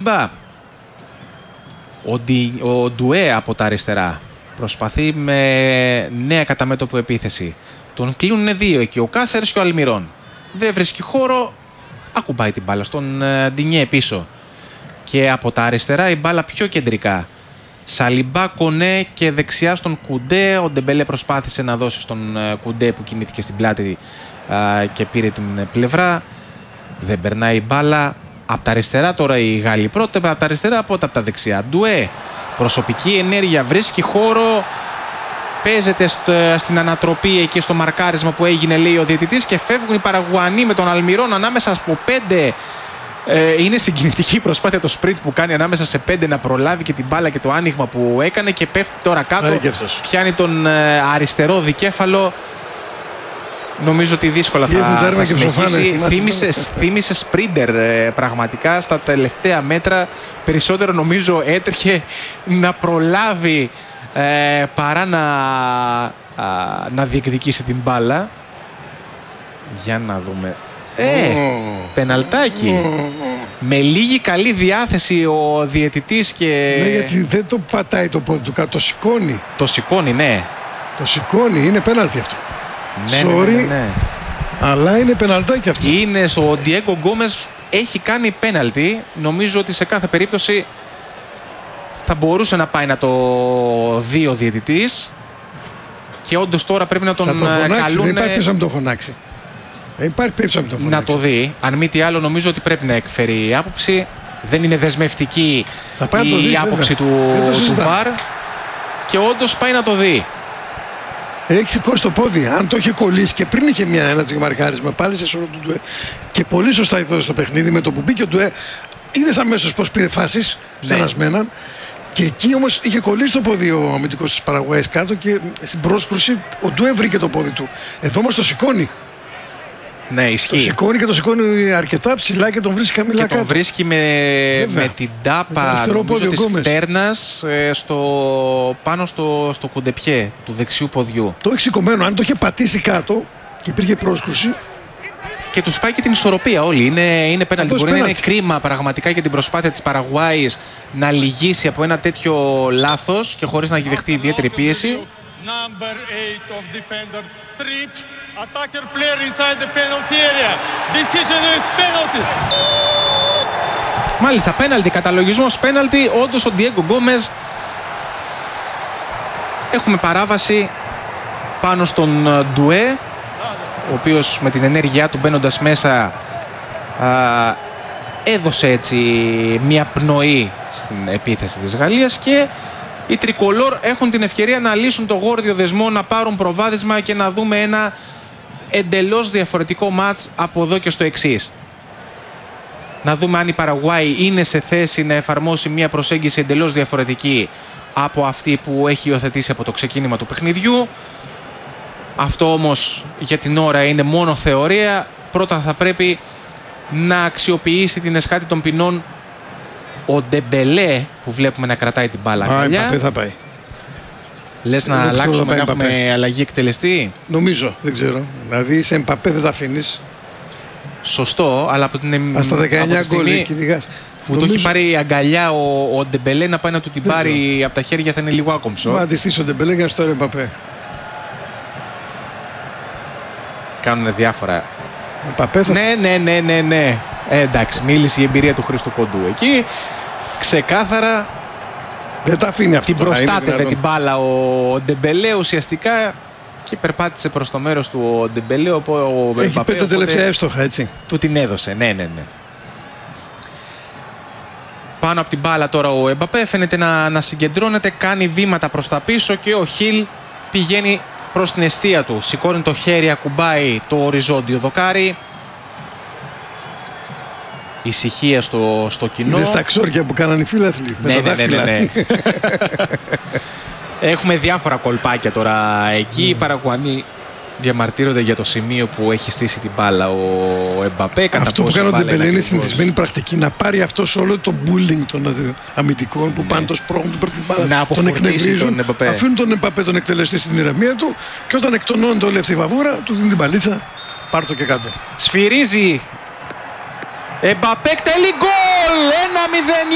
Σαλίμπα. Ο Ντουέ από τα αριστερά προσπαθεί με νέα κατά μέτωπο επίθεση. Τον κλείνουν δύο εκεί, ο Κάσερς και ο Αλμιρόν. Δεν βρίσκει χώρο, ακουμπάει την μπάλα στον Ντινιέ πίσω. Και από τα αριστερά η μπάλα πιο κεντρικά. Σαλιμπά, Κονέ και δεξιά στον Κουντέ. Ο Ντεμπελέ προσπάθησε να δώσει στον Κουντέ που κινήθηκε στην πλάτη και πήρε την πλευρά. Δεν περνάει η μπάλα. Από τα αριστερά τώρα οι Γάλλοι πρώτα, από τα αριστερά από τα δεξιά. Ντουέ, προσωπική ενέργεια, βρίσκει χώρο. Παίζεται στην ανατροπή εκεί στο μαρκάρισμα που έγινε, λέει ο διαιτητής, και φεύγουν οι Παραγουανοί με τον Αλμιρόν ανάμεσα από 5. Είναι συγκινητική η προσπάθεια το σπριντ που κάνει ανάμεσα σε 5 να προλάβει και την μπάλα και το άνοιγμα που έκανε και πέφτει τώρα κάτω. Πιάνει τον αριστερό δικέφαλο. Νομίζω ότι δύσκολα θα συνεχίσει. Θύμισε σπρίντερ πραγματικά στα τελευταία μέτρα. Περισσότερο νομίζω έτρεχε να προλάβει παρά να διεκδικήσει την μπάλα. Για να δούμε. Πεναλτάκι. Με λίγη καλή διάθεση ο διαιτητής και... Ναι, γιατί δεν το πατάει το πόδι του κάτω, το σηκώνει. Το σηκώνει, ναι. Το σηκώνει, είναι πέναλτι αυτό. Ναι, ναι. Αλλά είναι πεναλτάκι αυτό. Είναι ο Ντιέγκο Γκόμες, έχει κάνει πέναλτι. Νομίζω ότι σε κάθε περίπτωση θα μπορούσε να πάει να το δει ο διαιτητής. Και όντως τώρα πρέπει να τον καλούν. Δεν υπάρχει ποιος να το φωνάξει. Υπάρχει περίπτωση να το φωνάξει. Να το δει. Αν μη τι άλλο, νομίζω ότι πρέπει να εκφέρει άποψη. Δεν είναι δεσμευτική η άποψη του ΒΑΡ. Και όντως πάει να το δει. Έχει σηκώσει το πόδι. Αν το είχε κολλήσει και πριν είχε ένα τέτοιο μαρκάρισμα, πάλι σε σώρο του Ντουέ. Και πολύ σωστά είδε στο παιχνίδι με το που μπήκε ο Ντουέ. Είδε αμέσως πως πήρε φάσεις στενασμέναν. Και εκεί όμως είχε κολλήσει το πόδι ο αμυντικός της Παραγουάης κάτω και στην πρόσκρουση ο Ντουέ βρήκε το πόδι του. Εδώ όμως το σηκώνει. Ναι, ισχύει. Το σηκώνει και το σηκώνει αρκετά ψηλά και τον βρίσκει χαμηλά κάτω. Και τον βρίσκει με την τάπα της φτέρνας πάνω στο κουντεπιέ του δεξιού ποδιού. Το έχει σηκωμένο. Αν το είχε πατήσει κάτω και υπήρχε πρόσκρουση. Και του πάει και την ισορροπία όλοι. Είναι πέναλτι. Μπορεί να είναι κρίμα πραγματικά για την προσπάθεια της Παραγουάης να λυγίσει από ένα τέτοιο λάθος και χωρίς να έχει δεχτεί ιδιαίτερη πίεση. Attacker player inside the penalty area. Decision is penalty. Μάλιστα, πέναλτι, καταλογισμός πέναλτι. Όντως ο Ντιέγκο Γκόμες. Έχουμε παράβαση πάνω στον Ντουέ, ο οποίος με την ενέργειά του μπαίνοντας μέσα έδωσε έτσι μια πνοή στην επίθεση της Γαλλίας και οι τρικολόρ έχουν την ευκαιρία να λύσουν το γόρδιο δεσμό, να πάρουν προβάδισμα και να δούμε ένα εντελώς διαφορετικό μάτς από εδώ και στο εξής. Να δούμε αν η Παραγουάη είναι σε θέση να εφαρμόσει μια προσέγγιση εντελώς διαφορετική από αυτή που έχει υιοθετήσει από το ξεκίνημα του παιχνιδιού. Αυτό όμως για την ώρα είναι μόνο θεωρία. Πρώτα θα πρέπει να αξιοποιήσει την εσχάτη των ποινών ο Ντεμπελέ που βλέπουμε να κρατάει την μπάλα αγκαλιά. Εμπαπέ θα πάει. Λες να αλλάξουμε, να έχουμε αλλαγή εκτελεστή? Νομίζω, δεν ξέρω. Δηλαδή σε Εμπαπέ δεν τα αφήνεις. Σωστό, αλλά από την στα 19 γκολ κυνηγάς. Που νομίζω... το έχει πάρει αγκαλιά ο Ντεμπελέ να πάει να του την πάρει από τα χέρια θα είναι λίγο άκομψο. Μα αντιστήσει ο Ντεμπελέ για να στο Εμπαπέ. Κάνουν διάφορα. Θα... Ναι. Εντάξει, μίλησε η εμπειρία του Χρήστου Κοντού εκεί. Ξεκάθαρα δεν τα αφήνει αυτό. Την προστάτευε την μπάλα ο Ντεμπελέ ουσιαστικά και περπάτησε προς το μέρος του ο Ντεμπελέ. Έχει 5 τελευταία εύστοχα, έτσι. Του την έδωσε, ναι. Πάνω από την μπάλα τώρα ο Εμπαπέ φαίνεται να συγκεντρώνεται, κάνει βήματα προς τα πίσω και ο Χιλ πηγαίνει προς την εστία του. Σηκώνει το χέρι, ακουμπάει το οριζόντιο δοκάρι. Ησυχία στο κοινό. Είναι στα ξόρια που κάνανε οι φίλαθλοι. Ναι. Έχουμε διάφορα κολπάκια τώρα εκεί. Οι Παραγουανοί διαμαρτύρονται για το σημείο που έχει στήσει την μπάλα ο Εμπαπέ. Αυτό που κάνει ο Ντεμπελέ είναι συνηθισμένη πρακτική. Να πάρει αυτό όλο το bullying των αμυντικών που πάνε το σπρώχνουν του την μπάλα. Τον εκνευρίζουν. Αφήνουν τον Εμπαπέ τον εκτελεστή στην ηρεμία του και όταν εκτονώνεται όλη αυτή η βαβούρα του δίνει την μπαλίτσα. Πάρ' το και κάτω. Σφυρίζει. Εμπαπέ εκτελεί γκολ! 1-0